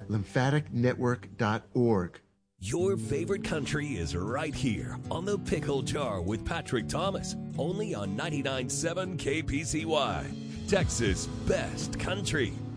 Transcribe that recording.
lymphaticnetwork.org. Your favorite country is right here on The Pickle Jar with Patrick Thomas, only on 99.7 KPCY, Texas' best country.